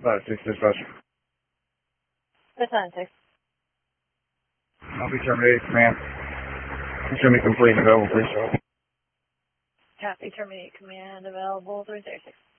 About 6 dispatch. That's on 6. I'll be terminated, command. Show me complete and available, please. Copy, terminate command available 336.